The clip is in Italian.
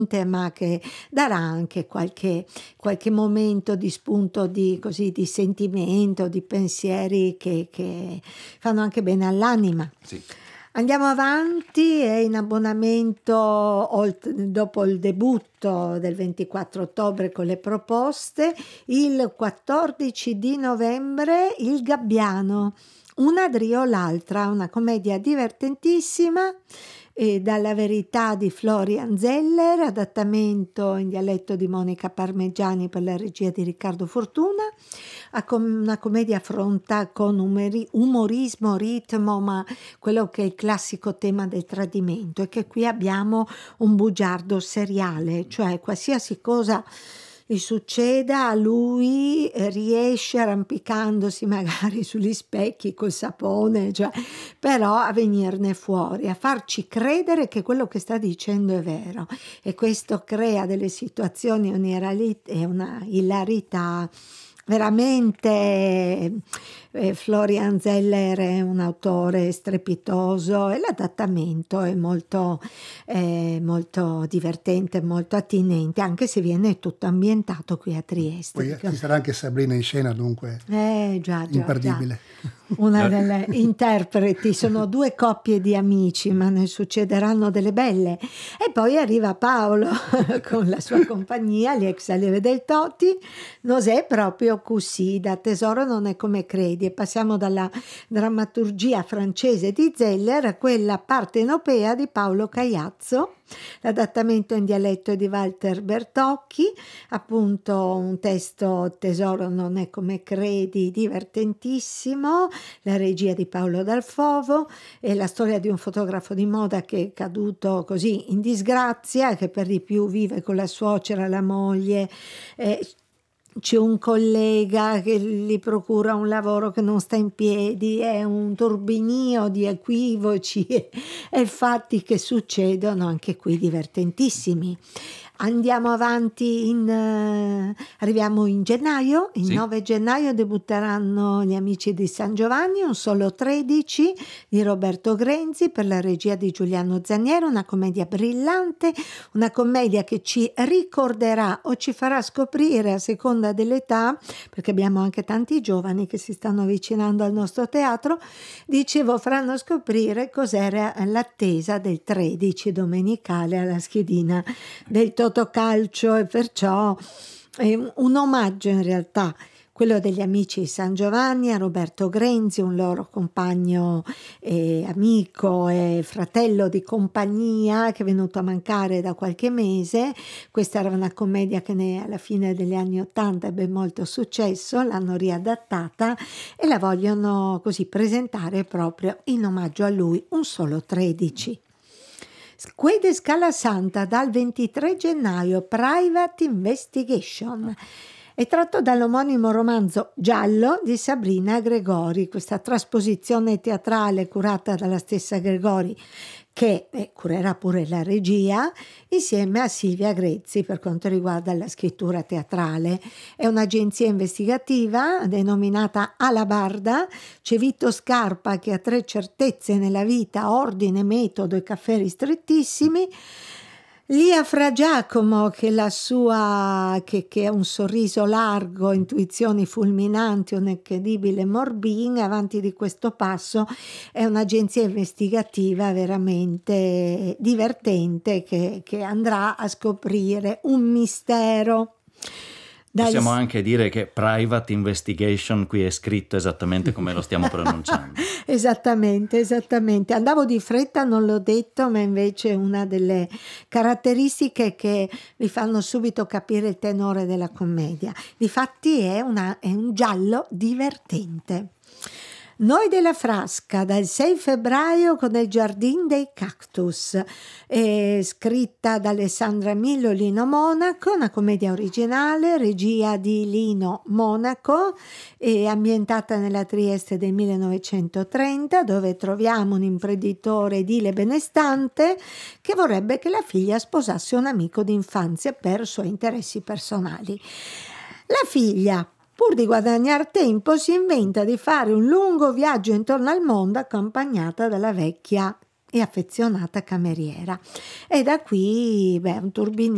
ma che darà anche qualche momento di spunto di, così, di sentimento, di pensieri che fanno anche bene all'anima. Sì. Andiamo avanti, è in abbonamento dopo il debutto del 24 ottobre con le proposte, il 14 di novembre Il Gabbiano, una Drio l'altra, una commedia divertentissima dalla verità di Florian Zeller, adattamento in dialetto di Monica Parmigiani per la regia di Riccardo Fortuna. Una commedia affronta con umorismo, ritmo, ma quello che è il classico tema del tradimento, e che qui abbiamo un bugiardo seriale, cioè qualsiasi cosa gli succeda a lui riesce, arrampicandosi magari sugli specchi col sapone, cioè, però a venirne fuori, a farci credere che quello che sta dicendo è vero, e questo crea delle situazioni e una ilarità veramente. Florian Zeller è un autore strepitoso e l'adattamento è molto divertente, molto attinente, anche se viene tutto ambientato qui a Trieste. Poi ci sarà anche Sabrina in scena, dunque già, imperdibile. Una delle interpreti, sono due coppie di amici, ma ne succederanno delle belle. E poi arriva Paolo con la sua compagnia, gli ex allieve del Toti, Nosè proprio così, da tesoro non è come credi, e passiamo dalla drammaturgia francese di Zeller a quella partenopea di Paolo Caiazzo. L'adattamento in dialetto è di Walter Bertocchi, appunto un testo Tesoro non è come credi, divertentissimo, la regia di Paolo Dal Fovo, e la storia di un fotografo di moda che è caduto così in disgrazia, che per di più vive con la suocera, la moglie. C'è un collega che gli procura un lavoro che non sta in piedi, è un turbinio di equivoci e fatti che succedono anche qui divertentissimi. Andiamo avanti, arriviamo in gennaio, il 9 gennaio debutteranno Gli Amici di San Giovanni, un solo 13 di Roberto Grenzi per la regia di Giuliano Zaniero, una commedia brillante, una commedia che ci ricorderà o ci farà scoprire a seconda dell'età, perché abbiamo anche tanti giovani che si stanno avvicinando al nostro teatro, dicevo, faranno scoprire cos'era l'attesa del 13 domenicale alla schedina del Totocalcio, e perciò è un omaggio in realtà, quello degli Amici di San Giovanni, a Roberto Grenzi, un loro compagno amico e fratello di compagnia che è venuto a mancare da qualche mese. Questa era una commedia che alla fine degli anni '80 ebbe molto successo, l'hanno riadattata e la vogliono così presentare proprio in omaggio a lui, un solo 13. Quede Scala Santa dal 23 gennaio, Private Investigation. È tratto dall'omonimo romanzo giallo di Sabrina Gregori, questa trasposizione teatrale curata dalla stessa Gregori, che curerà pure la regia, insieme a Silvia Grezzi per quanto riguarda la scrittura teatrale. È un'agenzia investigativa denominata Alabarda, c'è Vito Scarpa che ha 3 certezze nella vita: ordine, metodo e caffè ristrettissimi. Lia Fra Giacomo che ha un sorriso largo, intuizioni fulminanti, un incredibile morbin. Avanti di questo passo è un'agenzia investigativa veramente divertente che andrà a scoprire un mistero. Possiamo anche dire che Private Investigation qui è scritto esattamente come lo stiamo pronunciando. Esattamente. Andavo di fretta, non l'ho detto, ma invece è una delle caratteristiche che vi fanno subito capire il tenore della commedia. Difatti è un giallo divertente. Noi della Frasca, dal 6 febbraio con Il Giardin dei Cactus, scritta da Alessandra Millo, Lino Monaco, una commedia originale, regia di Lino Monaco, ambientata nella Trieste del 1930, dove troviamo un imprenditore edile benestante che vorrebbe che la figlia sposasse un amico d'infanzia per suoi interessi personali. La figlia, pur di guadagnare tempo, si inventa di fare un lungo viaggio intorno al mondo accompagnata dalla vecchia e affezionata cameriera. E da qui un turbinio